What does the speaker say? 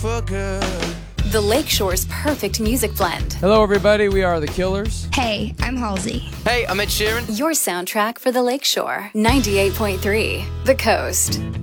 for good. The Lakeshore's perfect music blend. Hello, everybody. We are The Killers. Hey, I'm Halsey. Hey, I'm Ed Sheeran. Your soundtrack for the Lakeshore. 98.3 The Coast.